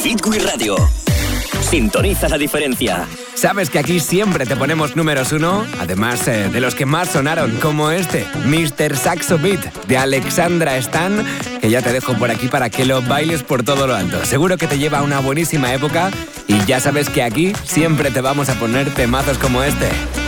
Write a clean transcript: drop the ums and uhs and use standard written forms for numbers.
Hit Wii Radio. Sintoniza la diferencia. ¿Sabes que aquí siempre te ponemos números 1? Además de los que más sonaron, como este, Mr. Saxo Beat, de Alexandra Stan, que ya te dejo por aquí para que lo bailes por todo lo alto. Seguro que te lleva a una buenísima época y ya sabes que aquí siempre te vamos a poner temazos como este.